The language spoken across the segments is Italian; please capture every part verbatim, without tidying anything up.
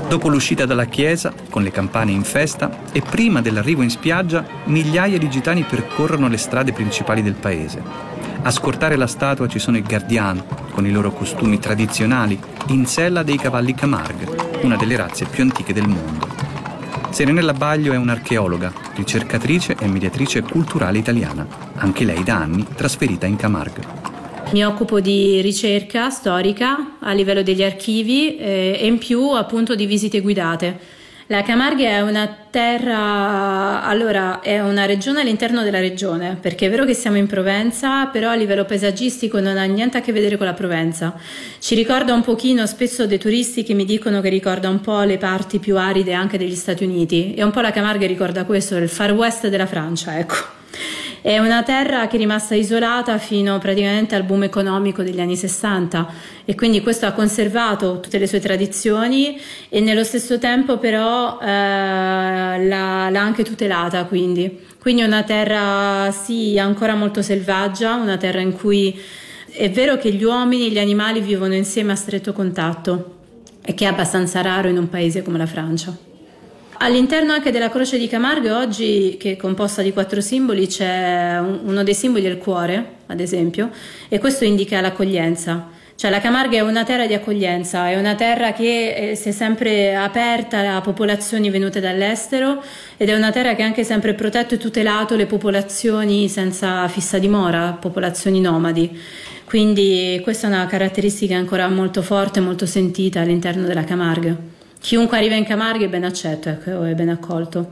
Dopo l'uscita dalla chiesa, con le campane in festa, e prima dell'arrivo in spiaggia, migliaia di gitani percorrono le strade principali del paese. A scortare la statua ci sono i Guardián, con i loro costumi tradizionali, in sella dei cavalli Camargue, una delle razze più antiche del mondo. Serenella Baglio è un'archeologa, ricercatrice e mediatrice culturale italiana, anche lei da anni trasferita in Camargue. Mi occupo di ricerca storica a livello degli archivi eh, e in più appunto di visite guidate. La Camargue è una terra, allora è una regione all'interno della regione, perché è vero che siamo in Provenza, però a livello paesaggistico non ha niente a che vedere con la Provenza. Ci ricorda un pochino, spesso dei turisti che mi dicono che ricorda un po' le parti più aride anche degli Stati Uniti, e un po' la Camargue ricorda questo, il far west della Francia, ecco. È una terra che è rimasta isolata fino praticamente al boom economico degli anni sessanta e quindi questo ha conservato tutte le sue tradizioni e nello stesso tempo però eh, l'ha, l'ha anche tutelata, quindi. Quindi è una terra sì ancora molto selvaggia, una terra in cui è vero che gli uomini e gli animali vivono insieme a stretto contatto e che è abbastanza raro in un paese come la Francia. All'interno anche della croce di Camargue oggi, che è composta di quattro simboli, c'è uno dei simboli del cuore, ad esempio, e questo indica l'accoglienza. Cioè la Camargue è una terra di accoglienza, è una terra che si è sempre aperta a popolazioni venute dall'estero ed è una terra che ha anche sempre protetto e tutelato le popolazioni senza fissa dimora, popolazioni nomadi. Quindi questa è una caratteristica ancora molto forte, molto sentita all'interno della Camargue. Chiunque arriva in Camargue è ben accetto, ecco, è ben accolto.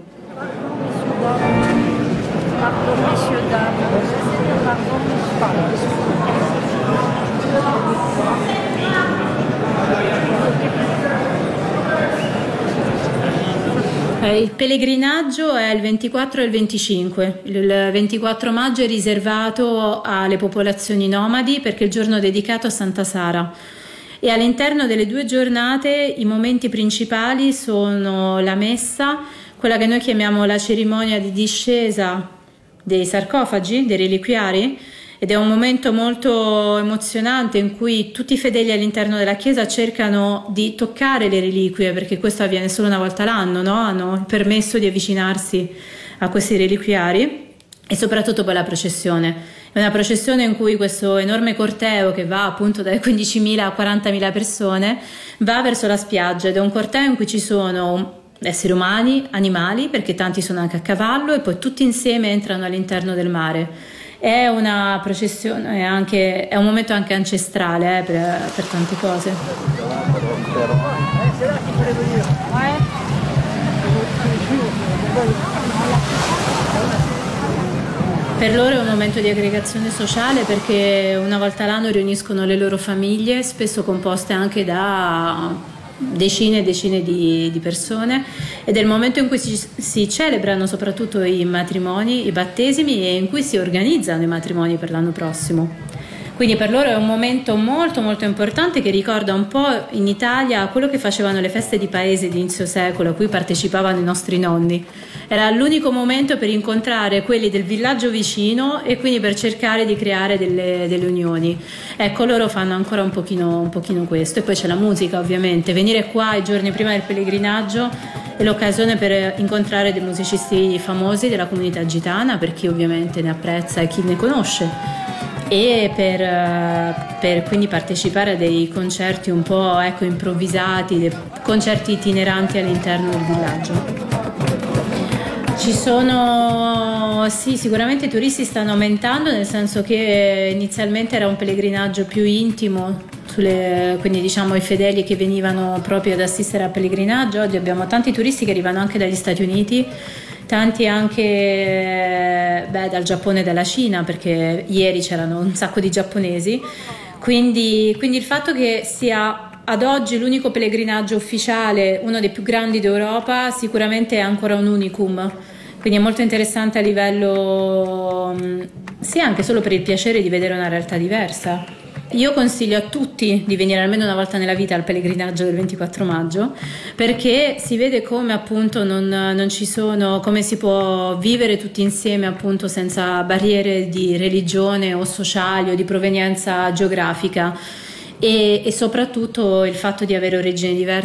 Il pellegrinaggio è il ventiquattro e il venticinque. Il ventiquattro maggio è riservato alle popolazioni nomadi perché è il giorno dedicato a Santa Sara. E all'interno delle due giornate i momenti principali sono la messa, quella che noi chiamiamo la cerimonia di discesa dei sarcofagi, dei reliquiari, ed è un momento molto emozionante in cui tutti i fedeli all'interno della chiesa cercano di toccare le reliquie, perché questo avviene solo una volta l'anno, no? Hanno permesso di avvicinarsi a questi reliquiari e soprattutto poi la processione. È una processione in cui questo enorme corteo che va appunto dalle quindicimila a quarantamila persone va verso la spiaggia ed è un corteo in cui ci sono esseri umani, animali, perché tanti sono anche a cavallo e poi tutti insieme entrano all'interno del mare. È una processione, è, anche, è un momento anche ancestrale eh, per, per tante cose. Per loro è un momento di aggregazione sociale perché una volta l'anno riuniscono le loro famiglie, spesso composte anche da decine e decine di, di persone, ed è il momento in cui si, si celebrano soprattutto i matrimoni, i battesimi e in cui si organizzano i matrimoni per l'anno prossimo. Quindi per loro è un momento molto molto importante che ricorda un po' in Italia quello che facevano le feste di paese di inizio secolo a cui partecipavano i nostri nonni. Era l'unico momento per incontrare quelli del villaggio vicino e quindi per cercare di creare delle, delle unioni. Ecco, loro fanno ancora un pochino, un pochino questo. E poi c'è la musica, ovviamente. Venire qua i giorni prima del pellegrinaggio è l'occasione per incontrare dei musicisti famosi della comunità gitana, per chi ovviamente ne apprezza e chi ne conosce, e per, per quindi partecipare a dei concerti un po' ecco, improvvisati, dei concerti itineranti all'interno del villaggio. Ci sono, sì, sicuramente i turisti stanno aumentando, nel senso che inizialmente era un pellegrinaggio più intimo, sulle, quindi diciamo i fedeli che venivano proprio ad assistere al pellegrinaggio. Oggi abbiamo tanti turisti che arrivano anche dagli Stati Uniti, tanti anche beh, dal Giappone e dalla Cina, perché ieri c'erano un sacco di giapponesi, quindi, quindi il fatto che sia ad oggi l'unico pellegrinaggio ufficiale, uno dei più grandi d'Europa, sicuramente è ancora un unicum, quindi è molto interessante a livello sì, anche solo per il piacere di vedere una realtà diversa. Io consiglio a tutti di venire almeno una volta nella vita al pellegrinaggio del ventiquattro maggio, perché si vede come appunto non, non ci sono, come si può vivere tutti insieme appunto senza barriere di religione o sociali o di provenienza geografica, e, e soprattutto il fatto di avere origini diverse